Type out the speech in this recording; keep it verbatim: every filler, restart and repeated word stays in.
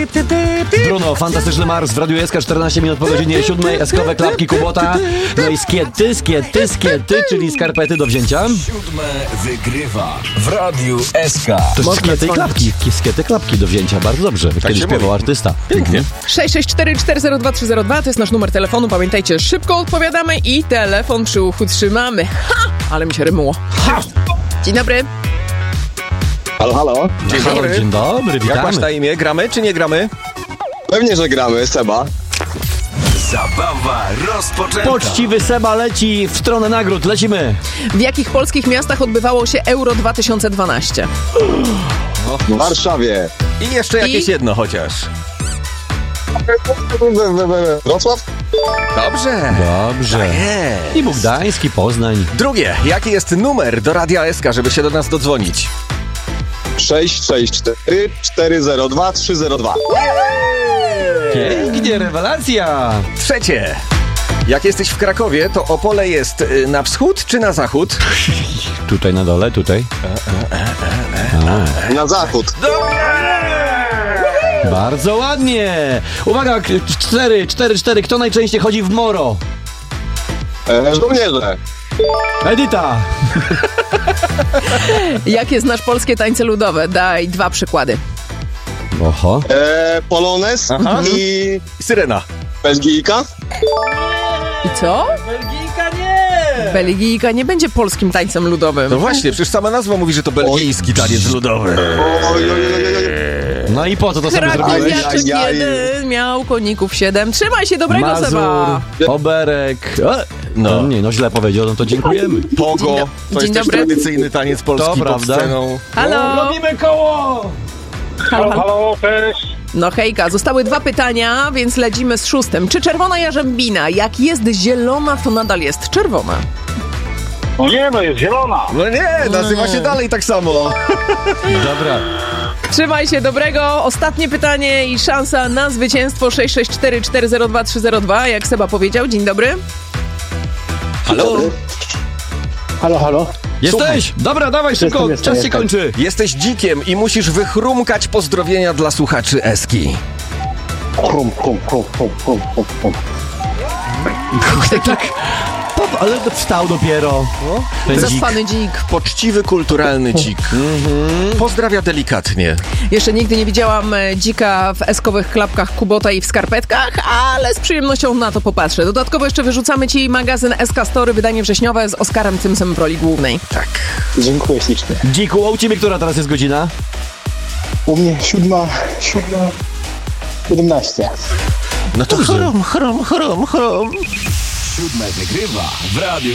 Bruno, Fantastyczny Mars w Radiu S K, czternaście minut po godzinie siódmej, eskowe klapki Kubota, no i skiety, skiety, skiety, czyli skarpety do wzięcia. Siódme wygrywa w Radiu S K. To jest skiety i klapki, skiety, klapki do wzięcia, bardzo dobrze, jak kiedyś śpiewał artysta. Pięknie. sześć sześć cztery cztery zero dwa trzy zero dwa to jest nasz numer telefonu, pamiętajcie, szybko odpowiadamy i telefon przy uchu trzymamy. Ha! Ale mi się rymuło. Ha! Dzień dobry. Halo, halo. Dzień Halo, dobry. dzień dobry, Jak witamy. masz na imię? Gramy czy nie gramy? Pewnie, że gramy, Seba. Zabawa rozpoczęta. Poczciwy Seba leci w stronę nagród, lecimy. W jakich polskich miastach odbywało się Euro dwa tysiące dwanaście? W Warszawie. I jeszcze jakieś I? jedno chociaż. Wrocław? Dobrze. Dobrze. Jest. I Bogdańsk, i Poznań. Drugie. Jaki jest numer do Radia S K, żeby się do nas dodzwonić? sześć sześć cztery cztery zero dwa trzy zero dwa. Pięknie, rewelacja. Trzecie. Jak jesteś w Krakowie, to Opole jest y, na wschód czy na zachód? Tutaj na dole, tutaj. Na zachód. Bardzo ładnie. Uwaga, k- cztery, cztery, cztery. Kto najczęściej chodzi w moro? E, żołnierze. Edyta. Jakie znasz polskie tańce ludowe? Daj dwa przykłady. Oho. E, Polones Aha. i Syrena. Belgijka. I co? Belgijka nie. Belgijka nie będzie polskim tańcem ludowym. No właśnie, przecież sama nazwa mówi, że to belgijski taniec ludowy. Oj, oj, oj, oj, oj. No i po co to sobie zrobiłeś? Krakowiaczek Ajajaj. jeden miał koników siedem. Trzymaj się, dobrego Mazur, Seba. Oberek. E, No. no nie, no źle powiedział, no to dziękujemy. Pogo. Dzień do- To dzień jest też dobry. tradycyjny taniec polski To pod prawda. sceną. Halo. Robimy koło. Halo, halo. Halo, cześć. No hejka, zostały dwa pytania, więc lecimy z szóstym. Czy czerwona jarzębina, jak jest zielona, to nadal jest czerwona? No nie, no jest zielona. No nie, nazywa się dalej tak samo. Dobra. Trzymaj się, dobrego. Ostatnie pytanie i szansa na zwycięstwo sześć sześć cztery cztery zero dwa trzy zero dwa, jak Seba powiedział. Dzień dobry. Halo? Halo, halo. Jesteś? Dobra, dawaj szybko, Jestem, jestem, czas się jestem. kończy. Jesteś dzikiem i musisz wychrumkać pozdrowienia dla słuchaczy Eski. Krum, krum, krum, krum, krum, krum, krum. Tak, pop, ale to wstał dopiero. Ten dzik. Zaspany dzik. Poczciwy, kulturalny dzik. Pozdrawia delikatnie. Jeszcze nigdy nie widziałam e, dzika w eskowych klapkach Kubota i w skarpetkach, ale z przyjemnością na to popatrzę. Dodatkowo jeszcze wyrzucamy ci magazyn S K Story, wydanie wrześniowe z Oskarem Cymsem w roli głównej. Tak. Dziękuję ślicznie. Dziku, a u ciebie która teraz jest godzina? U mnie siódma, siódma, siedemnaście. No to chrom, chrom, chrom, chrom. Siódme wygrywa w Radiu